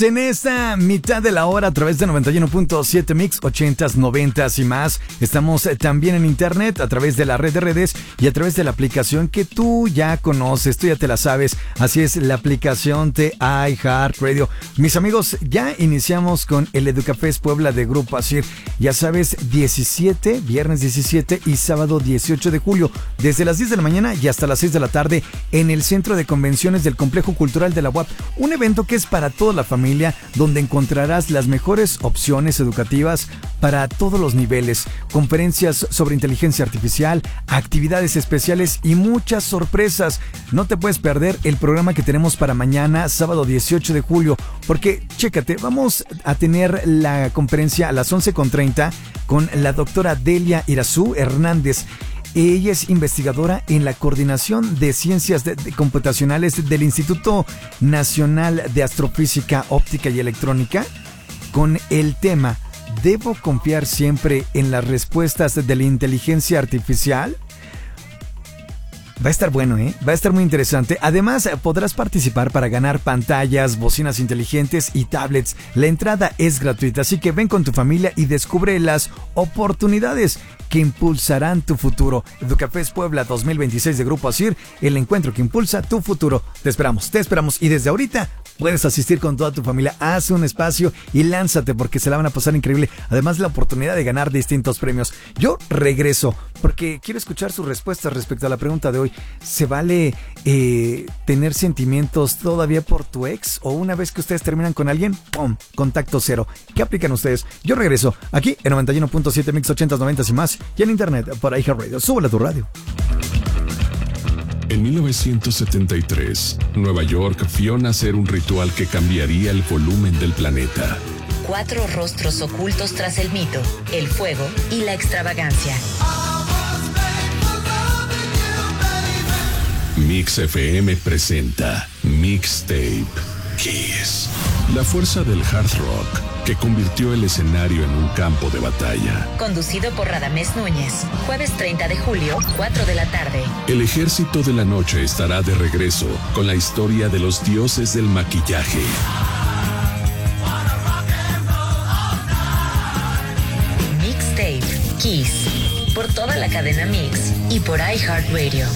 En esta mitad de la hora a través de 91.7 Mix, 80s, 90s y más. Estamos también en internet a través de la red de redes y a través de la aplicación que tú ya conoces, tú ya te la sabes. Así es, la aplicación de iHeartRadio. Mis amigos, ya iniciamos con el Educafest Puebla de Grupo Asir. Ya sabes, viernes 17 y sábado 18 de julio, desde las 10 de la mañana y hasta las 6 de la tarde en el Centro de Convenciones del Complejo Cultural de la UAP. Un evento que es para toda la familia, donde encontrarás las mejores opciones educativas para todos los niveles, conferencias sobre inteligencia artificial, actividades especiales y muchas sorpresas. No te puedes perder el programa que tenemos para mañana, sábado 18 de julio, porque, chécate, vamos a tener la conferencia a las 11:30 con la doctora Delia Irazú Hernández. Ella es investigadora en la Coordinación de Ciencias Computacionales del Instituto Nacional de Astrofísica, Óptica y Electrónica, con el tema ¿debo confiar siempre en las respuestas de la inteligencia artificial? Va a estar bueno, va a estar muy interesante. Además, podrás participar para ganar pantallas, bocinas inteligentes y tablets. La entrada es gratuita, así que ven con tu familia y descubre las oportunidades que impulsarán tu futuro. Educafest Puebla 2026 de Grupo Asir, el encuentro que impulsa tu futuro. Te esperamos. Y desde ahorita puedes asistir con toda tu familia. Haz un espacio y lánzate porque se la van a pasar increíble. Además, la oportunidad de ganar distintos premios. Yo regreso porque quiero escuchar sus respuestas respecto a la pregunta de hoy. ¿Se vale tener sentimientos todavía por tu ex? ¿O una vez que ustedes terminan con alguien, ¡pum!, contacto cero? ¿Qué aplican ustedes? Yo regreso aquí en 91.7 Mix 80s, 90s y más. Y en internet por iHeartRadio. Súbele a tu radio. En 1973, Nueva York vio nacer un ritual que cambiaría el volumen del planeta. 4 rostros ocultos tras el mito, el fuego y la extravagancia. Mix FM presenta Mixtape Kiss. La fuerza del hard rock que convirtió el escenario en un campo de batalla. Conducido por Radamés Núñez. Jueves 30 de julio, 4 de la tarde. El ejército de la noche estará de regreso con la historia de los dioses del maquillaje. Mixtape Kiss. Por toda la cadena Mix y por iHeartRadio.